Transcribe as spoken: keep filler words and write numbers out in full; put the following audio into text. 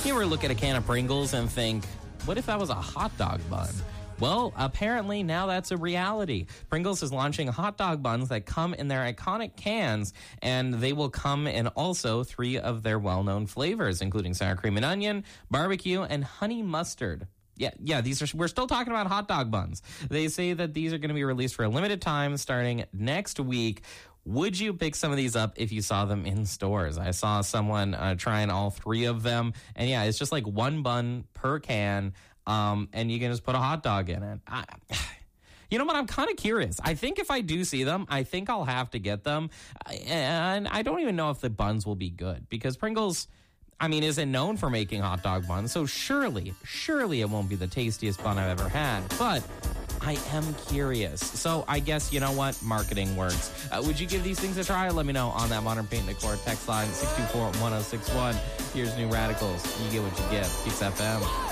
You ever look at a can of Pringles and think, what if that was a hot dog bun? Well, apparently now that's a reality. Pringles is launching hot dog buns that come in their iconic cans, and they will come in also three of their well-known flavors, including sour cream and onion, barbecue, and honey mustard. Yeah, yeah, these are, we're still talking about hot dog buns. They say that these are going to be released for a limited time starting next week. Would you pick some of these up if you saw them in stores? I saw someone uh, trying all three of them, and yeah, it's just like one bun per can. Um, and you can just put a hot dog in it. I, you know what? I'm kind of curious. I think if I do see them, I think I'll have to get them. And I don't even know if the buns will be good because Pringles, I mean, isn't known for making hot dog buns. So surely, surely it won't be the tastiest bun I've ever had. But I am curious. So I guess, you know what? Marketing works. Uh, would you give these things a try? Let me know on that Modern Paint and Decor text line, six two four, one oh six one. Here's New Radicals. You get what you get. Peace F M.